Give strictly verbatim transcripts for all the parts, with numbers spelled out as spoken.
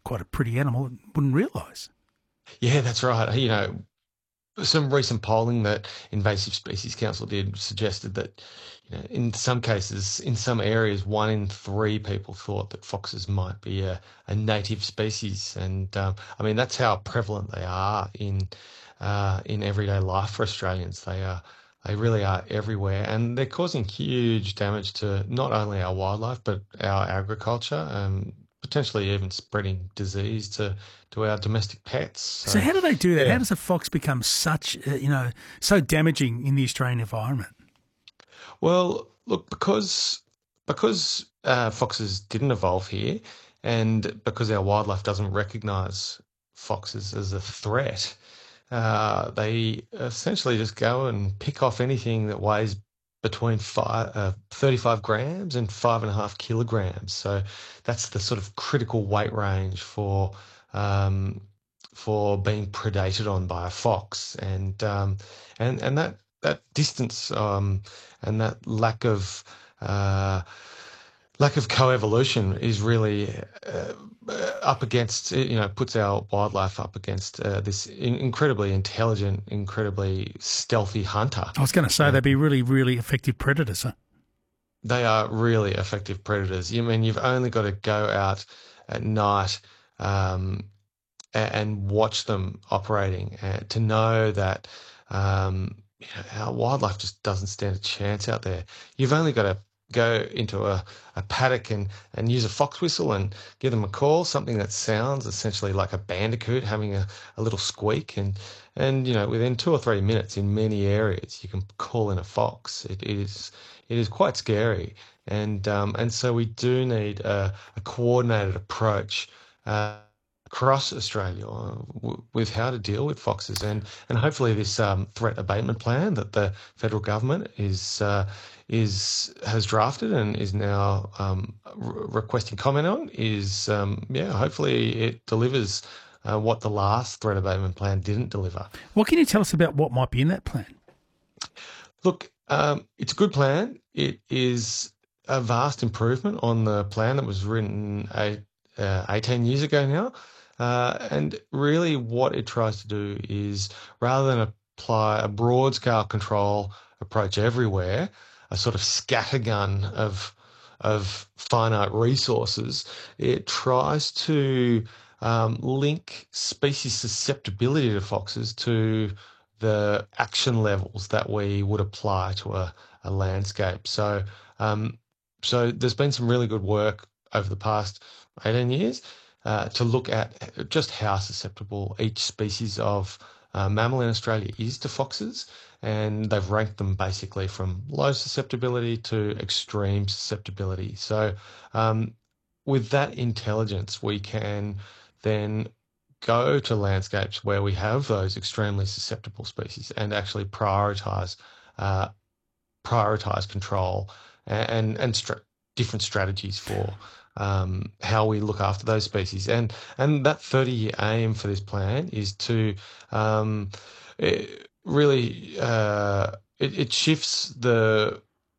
quite a pretty animal and wouldn't realise. Yeah, that's right. You know, some recent polling that Invasive Species Council did suggested that, you know, in some cases, in some areas, one in three people thought that foxes might be a, a native species, and um, I mean that's how prevalent they are in uh, in everyday life for Australians. They are they really are everywhere, and they're causing huge damage to not only our wildlife but our agriculture, um, potentially even spreading disease to to our domestic pets. So So, how do they do that? How yeah. does a fox become such, uh, you know, so damaging in the Australian environment? Well, look, because because uh, foxes didn't evolve here, and because our wildlife doesn't recognise foxes as a threat, uh, they essentially just go and pick off anything that weighs between five, uh, thirty-five grams and five and a half kilograms. So that's the sort of critical weight range for um, for being predated on by a fox, and um, and and that that distance um, and that lack of uh, lack of coevolution is really uh, uh, up against, you know, puts our wildlife up against uh, this in- incredibly intelligent, incredibly stealthy hunter. I was going to say Uh, they'd be really, really effective predators. Huh? they are really effective predators. You mean you've only got to go out at night um, a- and watch them operating uh, to know that um, you know, our wildlife just doesn't stand a chance out there. You've only got to go into a, a paddock and, and use a fox whistle and give them a call, something that sounds essentially like a bandicoot having a, a little squeak. And, and, you know, within two or three minutes in many areas, you can call in a fox. It is, it is quite scary. And, um, and so we do need a, a coordinated approach uh, across Australia uh, w- with how to deal with foxes, and and hopefully this um, threat abatement plan that the federal government is uh, is has drafted and is now um, re- requesting comment on is um, yeah, hopefully it delivers uh, what the last threat abatement plan didn't deliver. What can you tell us about what might be in that plan? Look, um, it's a good plan. It is a vast improvement on the plan that was written eight, uh, eighteen years ago now. Uh, and really, what it tries to do is rather than apply a broad scale control approach everywhere, a sort of scattergun of of finite resources, it tries to um, link species susceptibility to foxes to the action levels that we would apply to a, a landscape. So, um, so there's been some really good work over the past eighteen years uh, to look at just how susceptible each species of uh, mammal in Australia is to foxes, and they've ranked them basically from low susceptibility to extreme susceptibility. So, um, with that intelligence, we can then go to landscapes where we have those extremely susceptible species and actually prioritize uh, prioritize control and and, and stra- different strategies for um, how we look after those species. And and that thirty year aim for this plan is to um, it really uh, it, it shifts the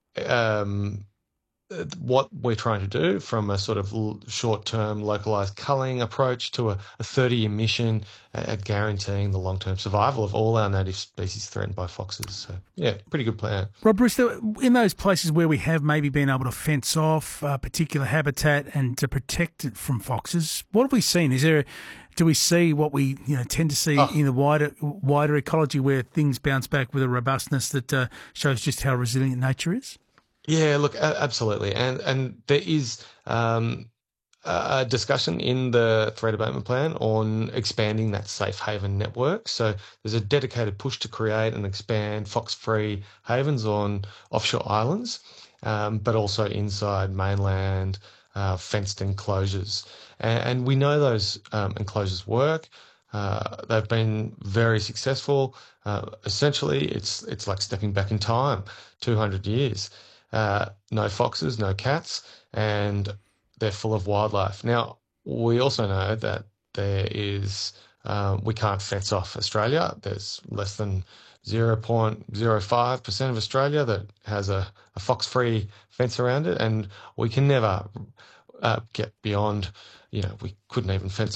um, uh, what we're trying to do from a sort of l- short-term localized culling approach to a, a thirty-year mission at, at guaranteeing the long-term survival of all our native species threatened by foxes. So, yeah, pretty good plan. Rob Bruce, in those places where we have maybe been able to fence off a particular habitat and to protect it from foxes, what have we seen? Is there, do we see what we you know tend to see Oh, in the wider wider ecology where things bounce back with a robustness that uh, shows just how resilient nature is? yeah, look, a- absolutely. And and there is um, a a discussion in the threat abatement plan on expanding that safe haven network. So there's a dedicated push to create and expand fox-free havens on offshore islands, um, but also inside mainland uh, fenced enclosures. And, and we know those um, enclosures work. Uh, they've been very successful. Uh, essentially, it's it's like stepping back in time, two hundred years. Uh, no foxes, no cats, and they're full of wildlife. Now, we also know that there is, um, we can't fence off Australia. There's less than zero point zero five percent of Australia that has a, a fox-free fence around it, and we can never uh, get beyond, you know, we couldn't even fence